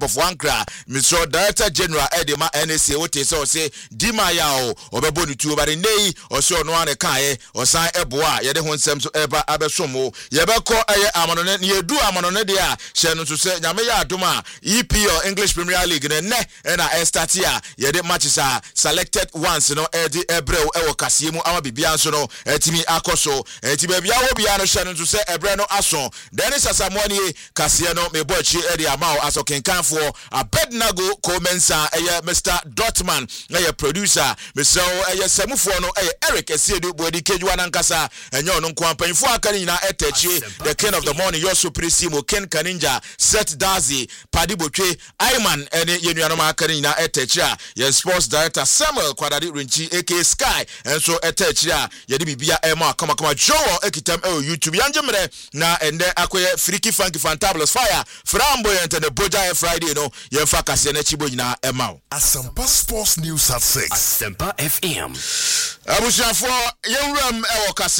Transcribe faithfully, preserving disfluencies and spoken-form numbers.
of Wankra, Mister Director General Edema N S A wote so say Dima yao obebonu tu obare nei oso no ane kae osan eboa ye de ho nsem so eba abesomo ye beko eye amonone ne yedu amonone de a hye no so se nyame ya adoma E P L English Premier League ne ne na e start ya ye de matches a selected ones no e de ebreu e wo kase mu ama bibia nso no etimi akoso etiba bia wo bia no hye no so se ebre no aso Dennis Asamoah kase no me bochi e de ama aso kenkanfo Abednego Komensa eye Mister Dortman eye producer Mister eye semufo no eye Eric Esiedu bodi kejuwa nankasa enyo no kwampanfo aka nyina etechi the king of the morning your supremo Ken Kaninja Set Dazi Padi Botwe Ayman ene yenuanom aka nyina etechi a ye sports director Samuel Kwadade Runchi aka Sky enso etechi a ye de bibia ema kama kama Joe ekitam e YouTube yanjemre na ende akoye Freaky Funky Fantabulous Fire Framboyant and the Boja Friday no ye fa kase na chibo nyina ema Asempa Sports News at six Asempa F M Abushafo yewram e wo kase